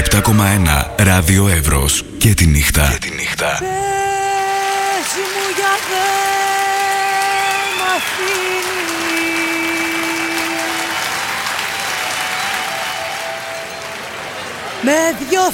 97,1 Ράδιο Εύρος και τη νύχτα. Και τη νύχτα. Πες μου για δε μ' αφήνεις, με δυο